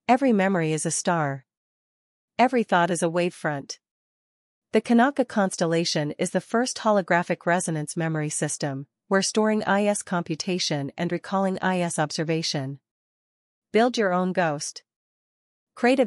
Every memory is a star. Every thought is a wavefront. The Kanaka constellation is the first holographic resonance memory system, where storing IS computation and recalling IS observation. Build your own ghost. Create a